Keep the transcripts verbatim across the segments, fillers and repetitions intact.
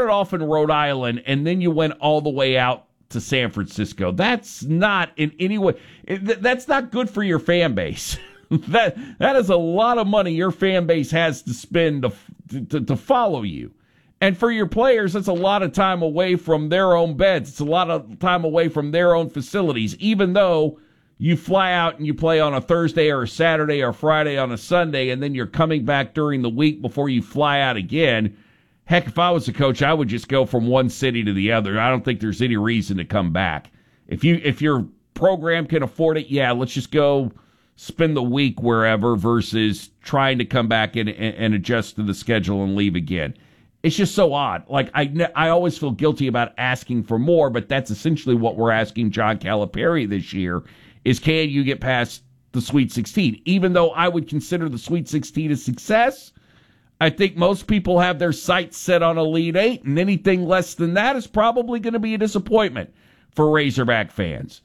off in Rhode Island, and then you went all the way out to San Francisco. That's not in any way, that's not good for your fan base. that that is a lot of money your fan base has to spend to, to, to follow you. And for your players, it's a lot of time away from their own beds. It's a lot of time away from their own facilities, even though you fly out and you play on a Thursday or a Saturday or Friday on a Sunday, and then you're coming back during the week before you fly out again. Heck, if I was a coach, I would just go from one city to the other. I don't think there's any reason to come back. If you if your program can afford it, yeah, let's just go spend the week wherever versus trying to come back and, and adjust to the schedule and leave again. It's just so odd. Like, I, I always feel guilty about asking for more, but that's essentially what we're asking John Calipari this year, is can you get past the Sweet sixteen? Even though I would consider the Sweet sixteen a success, I think most people have their sights set on Elite Eight, and anything less than that is probably going to be a disappointment for Razorback fans.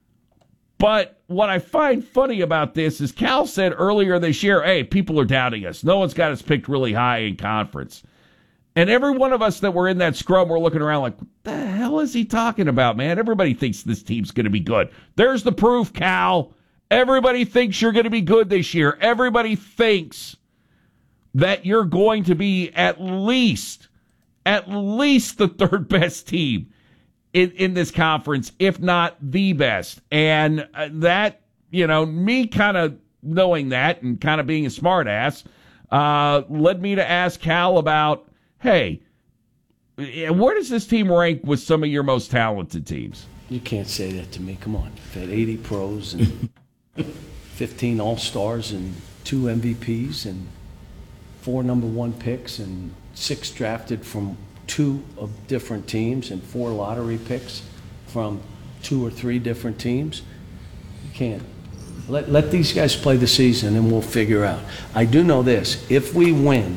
But what I find funny about this is Cal said earlier this year, hey, people are doubting us. No one's got us picked really high in conference. And every one of us that were in that scrum were looking around like, what the hell is he talking about, man? Everybody thinks this team's going to be good. There's the proof, Cal. Everybody thinks you're going to be good this year. Everybody thinks that you're going to be at least, at least the third best team in, in this conference, if not the best. And that, you know, me kind of knowing that and kind of being a smart ass, uh, led me to ask Cal about, hey, where does this team rank with some of your most talented teams? You can't say that to me. Come on. You've had eighty pros and fifteen all-stars and two M V Ps and four number one picks and six drafted from two of different teams and four lottery picks from two or three different teams. You can't. Let, let these guys play the season and we'll figure out. I do know this. If we win,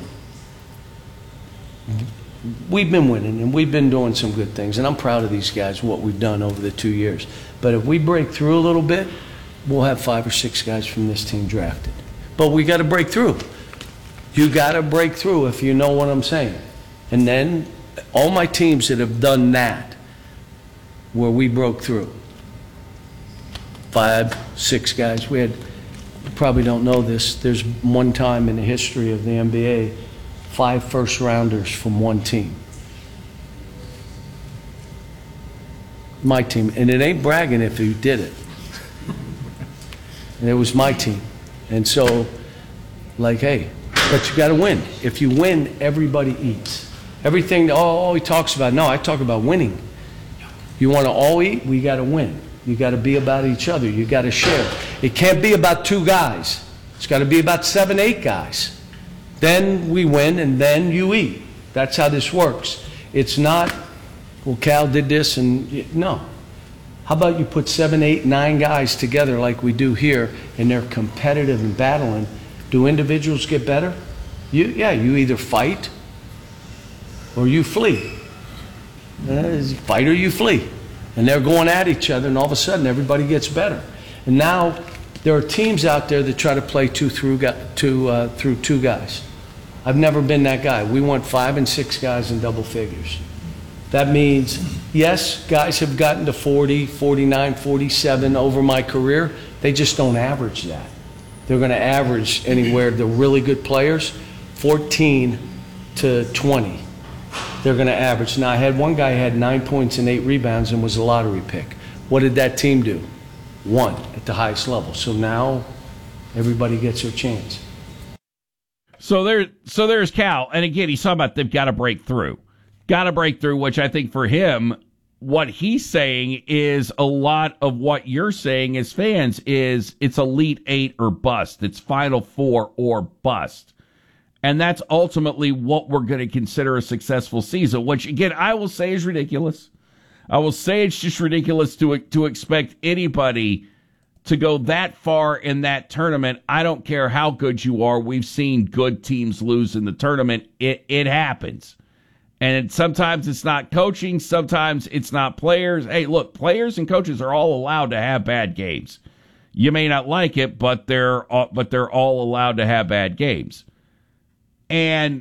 we've been winning and we've been doing some good things, and I'm proud of these guys, what we've done over the two years. But if we break through a little bit, we'll have five or six guys from this team drafted. But we got to break through. You got to break through, if you know what I'm saying. And then all my teams that have done that, where we broke through, five, six guys. We had, you probably don't know this, there's one time in the history of the N B A, five first rounders from one team. My team. And it ain't bragging if you did it. And it was my team. And so, like, hey, but you got to win. If you win, everybody eats. Everything, oh, he talks about, no, I talk about winning. You want to all eat? We got to win. You got to be about each other. You got to share. It can't be about two guys. It's got to be about seven, eight guys. Then we win, and then you eat. That's how this works. It's not, well, Cal did this, and no. How about you put seven, eight, nine guys together like we do here, and they're competitive and battling. Do individuals get better? You, yeah, you either fight or you flee. Uh, fight or you flee. And they're going at each other, and all of a sudden everybody gets better. And now there are teams out there that try to play two through, two, uh, through two guys. I've never been that guy. We want five and six guys in double figures. That means, yes, guys have gotten to forty, forty-nine, forty-seven over my career. They just don't average that. They're going to average anywhere, the really good players, fourteen to twenty. They're going to average. Now, I had one guy who had nine points and eight rebounds and was a lottery pick. What did that team do? Won at the highest level. So now everybody gets their chance. So there, so there's Cal. And again, he's talking about they've got to break through. Got to break through, which I think for him, what he's saying is a lot of what you're saying as fans is it's Elite Eight or bust. It's Final Four or bust. And that's ultimately what we're going to consider a successful season, which, again, I will say is ridiculous. I will say it's just ridiculous to to expect anybody to go that far in that tournament. I don't care how good you are. We've seen good teams lose in the tournament. It, it happens. And sometimes it's not coaching. Sometimes it's not players. Hey, look, players and coaches are all allowed to have bad games. You may not like it, but they're but they're all allowed to have bad games. And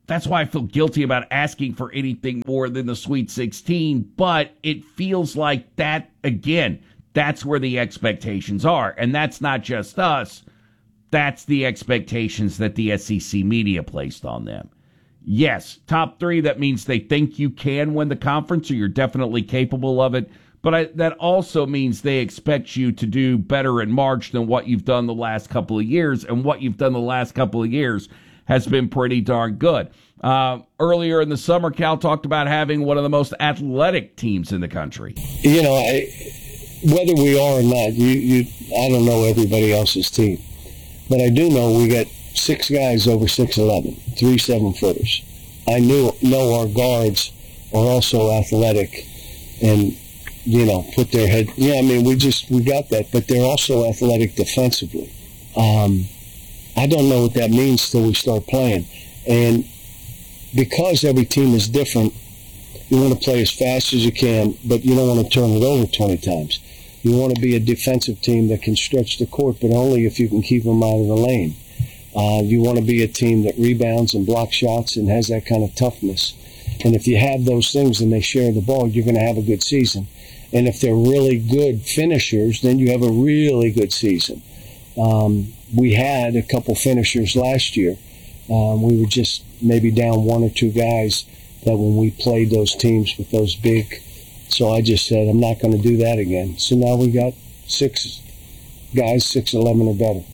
that's why I feel guilty about asking for anything more than the Sweet sixteen, but it feels like that, again, that's where the expectations are. And that's not just us. That's the expectations that the S E C media placed on them. Yes, top three, that means they think you can win the conference or you're definitely capable of it. But I, that also means they expect you to do better in March than what you've done the last couple of years. And what you've done the last couple of years has been pretty darn good. Uh, earlier in the summer, Cal talked about having one of the most athletic teams in the country. You know, I, whether we are or not, you, you, I don't know everybody else's team. But I do know we got six guys over six eleven, three seven-footers. I knew know our guards are also athletic and, you know, put their head. Yeah, I mean, we just, we got that. But they're also athletic defensively. Um, I don't know what that means till we start playing. And because every team is different, you want to play as fast as you can, but you don't want to turn it over twenty times. You want to be a defensive team that can stretch the court, but only if you can keep them out of the lane. Uh, you want to be a team that rebounds and blocks shots and has that kind of toughness. And if you have those things and they share the ball, you're going to have a good season. And if they're really good finishers, then you have a really good season. Um, we had a couple finishers last year. Um, we were just maybe down one or two guys that when we played those teams with those big. So I just said, I'm not going to do that again. So now we got six guys, six eleven or better.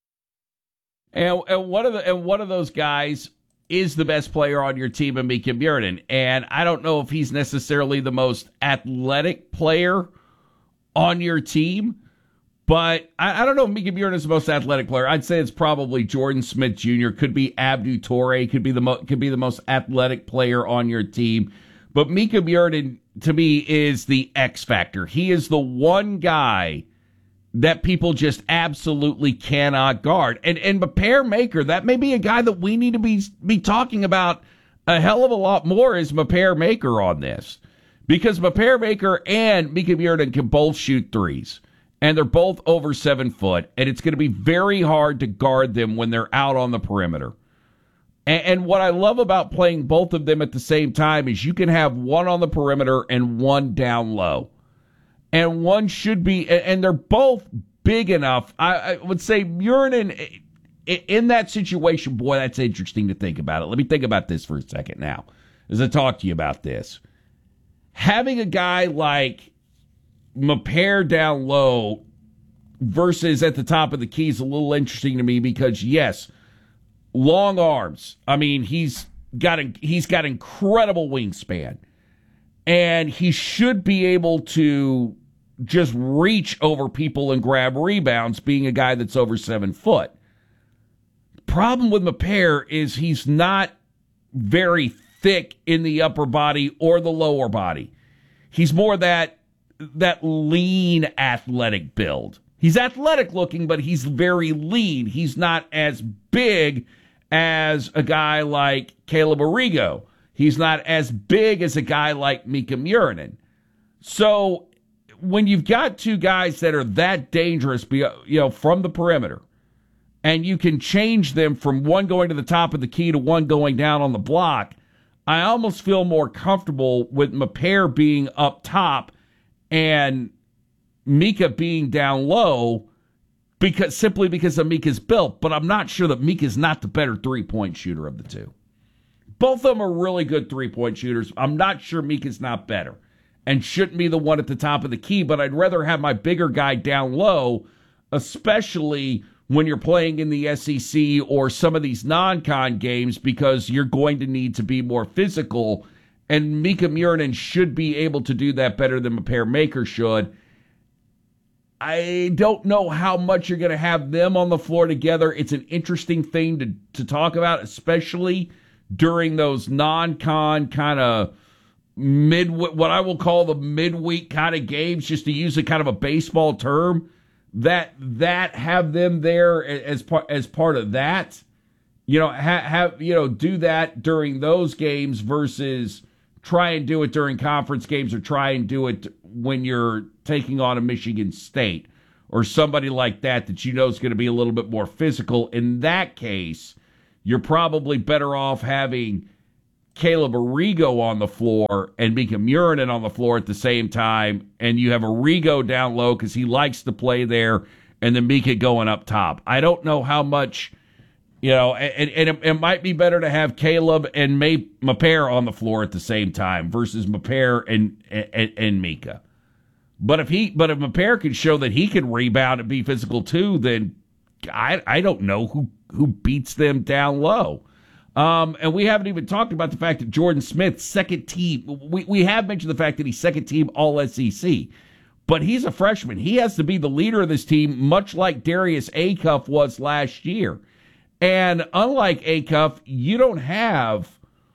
And, and one of the and one of those guys is the best player on your team, Mika Bjornen. And I don't know if he's necessarily the most athletic player on your team, but I, I don't know if Mika Bjornen is the most athletic player. I'd say it's probably Jordan Smith Junior Could be Abdou Toure. Could be the mo- could be the most athletic player on your team. But Mika Bjornen, to me, is the X factor. He is the one guy that people just absolutely cannot guard. And and Maper Maker, that may be a guy that we need to be be talking about a hell of a lot more is Maper Maker on this. Because Maper Maker and Mika Bjornen can both shoot threes. And they're both over seven foot. And it's going to be very hard to guard them when they're out on the perimeter. And, and what I love about playing both of them at the same time is you can have one on the perimeter and one down low. And one should be, and they're both big enough. I, I would say Bjornen, in that situation, boy, that's interesting to think about it. Let me think about this for a second now as I talk to you about this. Having a guy like Maper down low versus at the top of the key is a little interesting to me because, yes, long arms. I mean, he's got a, he's got incredible wingspan. And he should be able to just reach over people and grab rebounds, being a guy that's over seven foot. Problem with Maper is he's not very thick in the upper body or the lower body. He's more that that lean athletic build. He's athletic looking, but he's very lean. He's not as big as a guy like Caleb Arrigo. He's not as big as a guy like Mika Bjornen. So when you've got two guys that are that dangerous, you know, from the perimeter, and you can change them from one going to the top of the key to one going down on the block, I almost feel more comfortable with Maper being up top and Mika being down low because simply because of Mika's built. But I'm not sure that Mika's not the better three-point shooter of the two. Both of them are really good three-point shooters. I'm not sure Mika's not better and shouldn't be the one at the top of the key, but I'd rather have my bigger guy down low, especially when you're playing in the S E C or some of these non-con games because you're going to need to be more physical, and Mika Bjornen should be able to do that better than Maper Maker should. I don't know how much you're going to have them on the floor together. It's an interesting thing to, to talk about, especially during those non-con kind of mid, what I will call the midweek kind of games, just to use a kind of a baseball term, that that have them there as part as part of that. You know, ha, have you know do that during those games versus try and do it during conference games or try and do it when you're taking on a Michigan State or somebody like that that you know is going to be a little bit more physical. In that case, you're probably better off having Caleb Arrigo on the floor and Mika Murinen on the floor at the same time, and you have Arrigo down low because he likes to play there, and then Mika going up top. I don't know how much, you know, and, and it, it might be better to have Caleb and May, Maper on the floor at the same time versus Maper and, and and Mika. But if he, but if Maper can show that he can rebound and be physical too, then I I don't know who who beats them down low. Um, and we haven't even talked about the fact that Jordan Smith, second team, we, we have mentioned the fact that he's second team all S E C, but he's a freshman. He has to be the leader of this team, much like Darius Acuff was last year. And unlike Acuff, you don't have,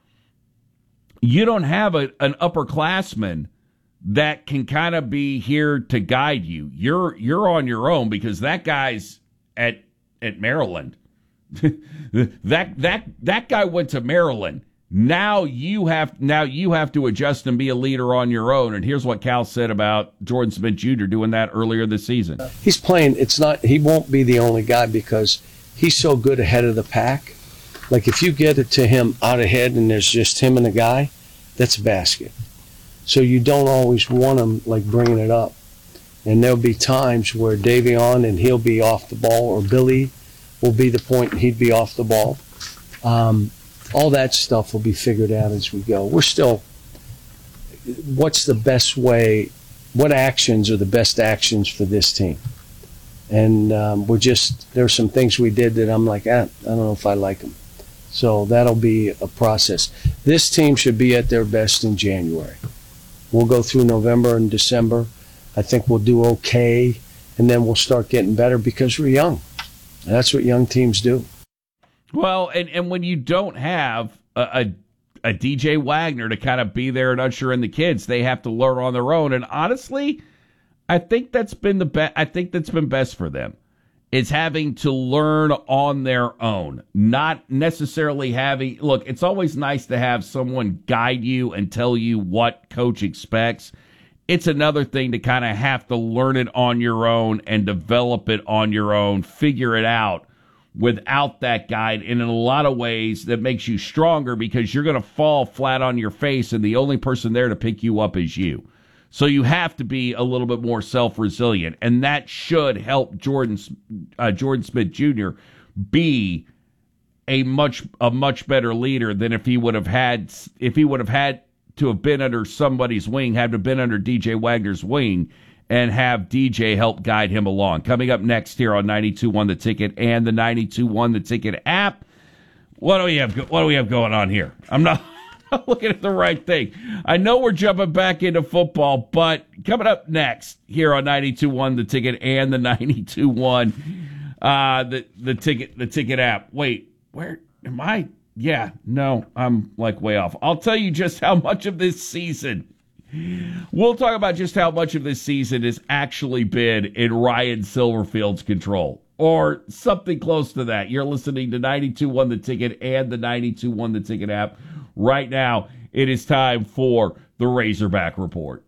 you don't have a, an upperclassman that can kind of be here to guide you. You're, you're on your own because that guy's at, at Maryland. that that that guy went to Maryland. Now you have now you have to adjust and be a leader on your own. And here's what Cal said about Jordan Smith Junior doing that earlier this season. He's playing. It's not. He won't be the only guy because he's so good ahead of the pack. Like if you get it to him out ahead and there's just him and a guy, that's a basket. So you don't always want him like bringing it up. And there'll be times where Davion and he'll be off the ball, or Billy will be the point and he'd be off the ball. Um, all that stuff will be figured out as we go. We're still, what's the best way, what actions are the best actions for this team? And um, we're just, there's some things we did that I'm like, ah, I don't know if I like them. So that'll be a process. This team should be at their best in January. We'll go through November and December. I think we'll do okay, and then we'll start getting better because we're young. And that's what young teams do. Well, and, and when you don't have a, a, a D J Wagner to kind of be there and usher in the kids, they have to learn on their own. And honestly, I think that's been the best. I think that's been best for them. Is having to learn on their own, not necessarily having. Look, it's always nice to have someone guide you and tell you what coach expects. It's another thing to kind of have to learn it on your own and develop it on your own, figure it out without that guide. And in a lot of ways, that makes you stronger because you're going to fall flat on your face and the only person there to pick you up is you. So you have to be a little bit more self-resilient. And that should help Jordan, uh, Jordan Smith Junior be a much, a much better leader than if he would have had, if he would have had, to have been under somebody's wing, had to have been under D J Wagner's wing, and have D J help guide him along. Coming up next here on ninety-two one The Ticket and the ninety-two one The Ticket app. What do we have? What do we have going on here? I'm not, not looking at the right thing. I know we're jumping back into football, but coming up next here on ninety-two one The Ticket and the ninety-two one uh, the the ticket the ticket app. Wait, where am I? Yeah, no, I'm like way off. I'll tell you just how much of this season, we'll talk about just how much of this season has actually been in Ryan Silverfield's control, or something close to that. You're listening to ninety-two one The Ticket and the ninety-two one The Ticket app. Right now, it is time for the Razorback Report.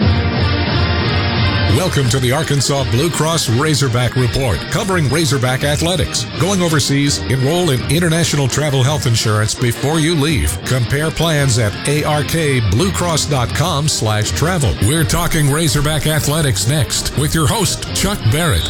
Welcome to the Arkansas Blue Cross Razorback Report, covering Razorback athletics. Going overseas, enroll in international travel health insurance before you leave. Compare plans at arkbluecross.com slash travel. We're talking Razorback athletics next with your host, Chuck Barrett.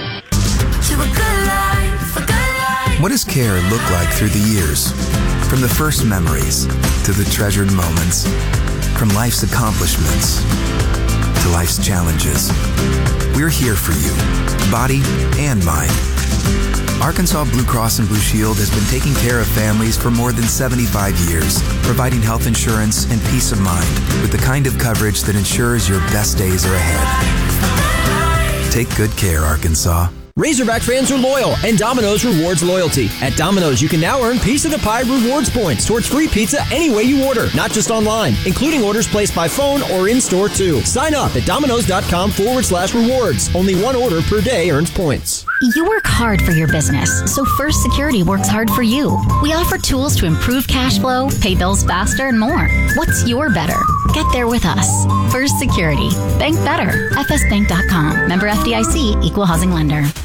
What does care look like through the years? From the first memories to the treasured moments, from life's accomplishments to life's challenges. We're here for you, body and mind. Arkansas Blue Cross and Blue Shield has been taking care of families for more than seventy-five years, providing health insurance and peace of mind with the kind of coverage that ensures your best days are ahead. Take good care, Arkansas. Razorback fans are loyal, and Domino's rewards loyalty. At Domino's, you can now earn Piece of the Pie rewards points towards free pizza any way you order, not just online, including orders placed by phone or in-store too. Sign up at domino's.com forward slash rewards. Only one order per day earns points. You work hard for your business, so First Security works hard for you. We offer tools to improve cash flow, pay bills faster, and more. What's your better? Get there with us. First Security. Bank better. F S bank dot com. Member F D I C. Equal housing lender.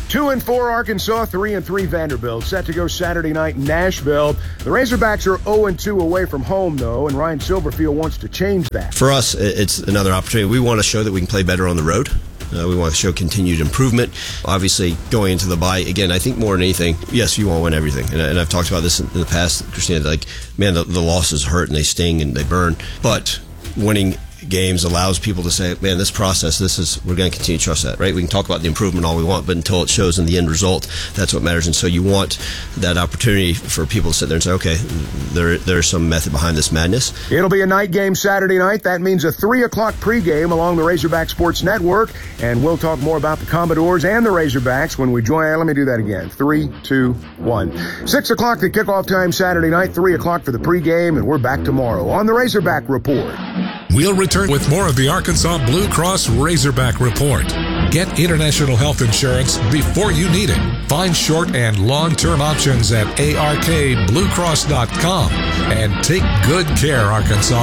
Two and four Arkansas, three and three Vanderbilt, set to go Saturday night in Nashville. The Razorbacks are oh and two away from home, though, and Ryan Silverfield wants to change that. For us, it's another opportunity. We want to show that we can play better on the road. Uh, we want to show continued improvement. Obviously, going into the bye, again, I think more than anything, yes, you want to win everything. And, and I've talked about this in the past, Christina, like, man, the, the losses hurt and they sting and they burn. But winning games allows people to say, man, this process, this is, we're going to continue to trust that, right? We can talk about the improvement all we want, but until it shows in the end result, that's what matters. And so you want that opportunity for people to sit there and say, okay, there there's some method behind this madness. It'll be a night game Saturday night. That means a three o'clock pregame along the Razorback Sports Network. And we'll talk more about the Commodores and the Razorbacks when we join. Let me do that again. Three, two, one. Six o'clock the kickoff time Saturday night, three o'clock for the pregame, and we're back tomorrow on the Razorback Report. We'll return with more of the Arkansas Blue Cross Razorback Report. Get international health insurance before you need it. Find short and long-term options at A R K blue cross dot com. And take good care, Arkansas.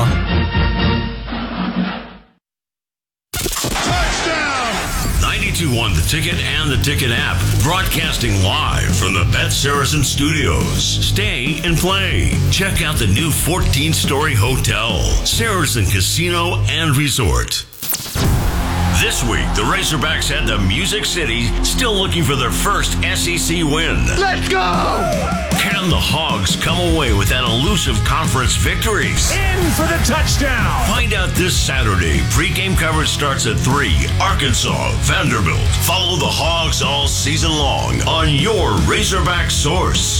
ninety-two point one The Ticket and the Ticket app, broadcasting live from the Beth Saracen Studios. Stay and play. Check out the new fourteen-story hotel, Saracen Casino and Resort. This week, the Razorbacks head to Music City, still looking for their first S E C win. Let's go! Can the Hogs come away with that elusive conference victory? In for the touchdown! Find out this Saturday. Pre-game coverage starts at three. Arkansas, Vanderbilt. Follow the Hogs all season long on your Razorback source.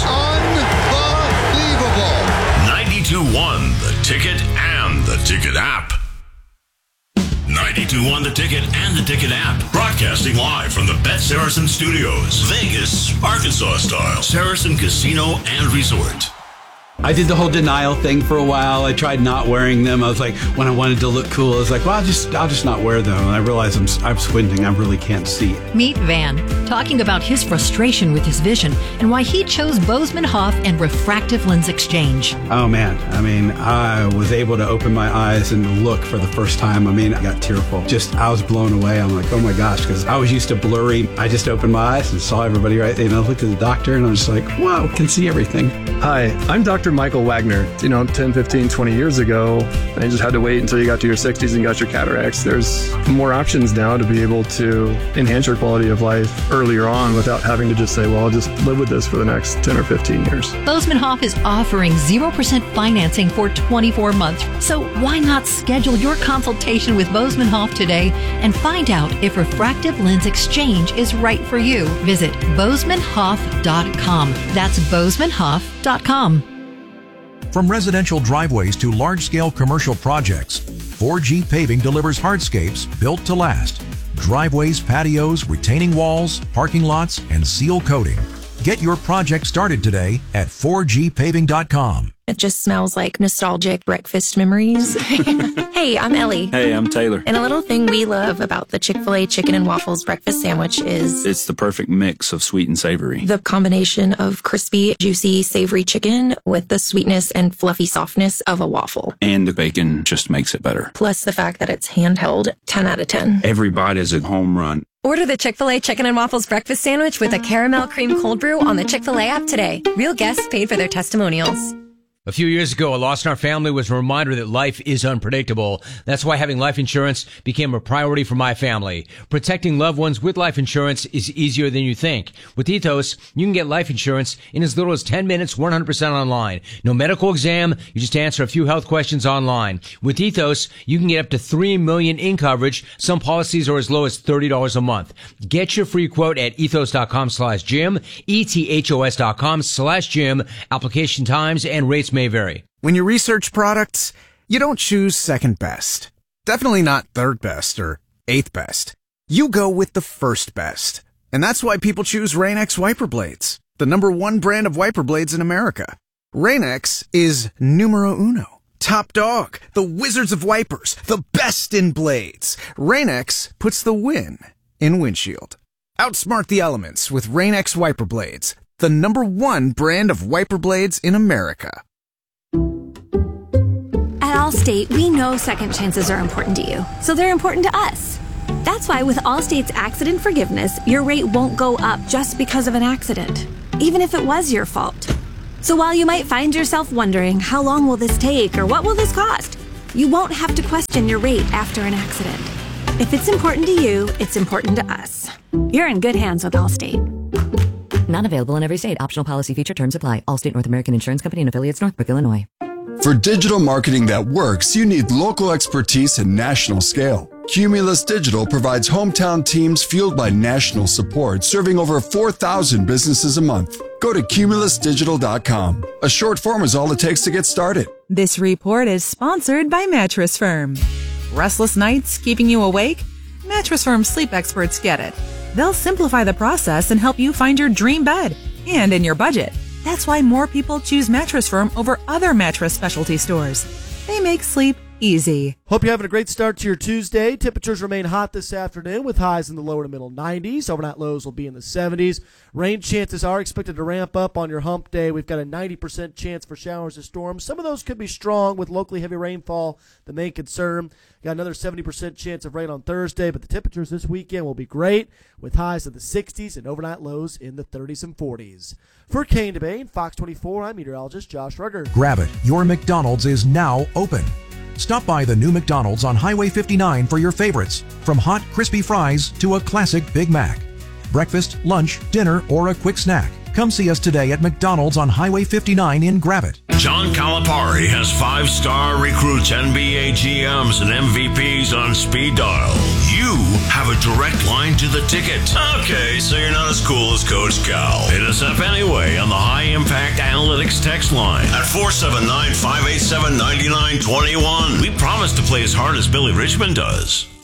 Unbelievable! ninety-two point one The Ticket and the Ticket app. ninety-two point one The Ticket and the Ticket app. Broadcasting live from the Beth Saracen Studios. Vegas, Arkansas style. Saracen Casino and Resort. I did the whole denial thing for a while. I tried not wearing them. I was like, when I wanted to look cool, I was like, well, I'll just, I'll just not wear them. And I realized I'm, I'm squinting. I really can't see. Meet Van, talking about his frustration with his vision and why he chose Bozeman Hoff and refractive lens exchange. Oh, man. I mean, I was able to open my eyes and look for the first time. I mean, I got tearful. Just, I was blown away. I'm like, oh my gosh, because I was used to blurry. I just opened my eyes and saw everybody right there. And I looked at the doctor and I was just like, wow, can see everything. Hi, I'm Doctor Michael Wagner. You know, ten, fifteen, twenty years ago, and you just had to wait until you got to your sixties and got your cataracts. There's more options now to be able to enhance your quality of life earlier on without having to just say, well, I'll just live with this for the next ten or fifteen years. Bozeman Hoff is offering zero percent financing for twenty-four months. So why not schedule your consultation with Bozeman Hoff today and find out if refractive lens exchange is right for you? Visit bozeman hoff dot com. That's bozeman hoff dot com. From residential driveways to large-scale commercial projects, four G Paving delivers hardscapes built to last. Driveways, patios, retaining walls, parking lots, and seal coating. Get your project started today at four G paving dot com. It just smells like nostalgic breakfast memories. Hey, I'm Ellie. Hey, I'm Taylor. And a little thing we love about the Chick-fil-A Chicken and Waffles breakfast sandwich is... it's the perfect mix of sweet and savory. The combination of crispy, juicy, savory chicken with the sweetness and fluffy softness of a waffle. And the bacon just makes it better. Plus the fact that it's handheld, ten out of ten. Every bite is a home run. Order the Chick-fil-A Chicken and Waffles breakfast sandwich with a caramel cream cold brew on the Chick-fil-A app today. Real guests paid for their testimonials. A few years ago, a loss in our family was a reminder that life is unpredictable. That's why having life insurance became a priority for my family. Protecting loved ones with life insurance is easier than you think. With Ethos, you can get life insurance in as little as ten minutes, one hundred percent online. No medical exam, you just answer a few health questions online. With Ethos, you can get up to three million dollars in coverage. Some policies are as low as thirty dollars a month. Get your free quote at ethos.com slash Jim, E-T-H-O-S dot com slash Jim. Application times and rates may vary. When you research products, you don't choose second best. Definitely not third best or eighth best. You go with the first best. And that's why people choose Rain-X wiper blades, the number one brand of wiper blades in America. Rain-X is numero uno. Top dog, the wizards of wipers, the best in blades. Rain-X puts the win in windshield. Outsmart the elements with Rain-X wiper blades, the number one brand of wiper blades in America. At Allstate, we know second chances are important to you, so they're important to us. That's why with Allstate's accident forgiveness, your rate won't go up just because of an accident, even if it was your fault. So while you might find yourself wondering, how long will this take or what will this cost? You won't have to question your rate after an accident. If it's important to you, it's important to us. You're in good hands with Allstate. Not available in every state. Optional policy feature terms apply. Allstate North American Insurance Company and affiliates, Northbrook, Illinois. For digital marketing that works, you need local expertise and national scale. Cumulus Digital provides hometown teams fueled by national support, serving over four thousand businesses a month. Go to cumulus digital dot com. A short form is all it takes to get started. This report is sponsored by Mattress Firm. Restless nights keeping you awake? Mattress Firm sleep experts get it. They'll simplify the process and help you find your dream bed, and in your budget. That's why more people choose Mattress Firm over other mattress specialty stores. They make sleep easy. Hope you're having a great start to your Tuesday. Temperatures remain hot this afternoon with highs in the lower to middle nineties. Overnight lows will be in the seventies. Rain chances are expected to ramp up on your hump day. We've got a ninety percent chance for showers and storms. Some of those could be strong with locally heavy rainfall, the main concern. Got another seventy percent chance of rain on Thursday, but the temperatures this weekend will be great with highs in the sixties and overnight lows in the thirties and forties. For Kane DeBane, Fox twenty-four, I'm meteorologist Josh Ruggert. Grab it. Your McDonald's is now open. Stop by the new McDonald's on Highway fifty-nine for your favorites, from hot, crispy fries to a classic Big Mac. Breakfast, lunch, dinner, or a quick snack. Come see us today at McDonald's on Highway fifty-nine in Gravette. John Calipari has five-star recruits, N B A G Ms, and M V Ps on speed dial. You have a direct line to the ticket. Okay, so you're not as cool as Coach Cal. Hit us up anyway on the High Impact Analytics text line at four seven nine, five eight seven, nine nine two one. We promise to play as hard as Billy Richmond does.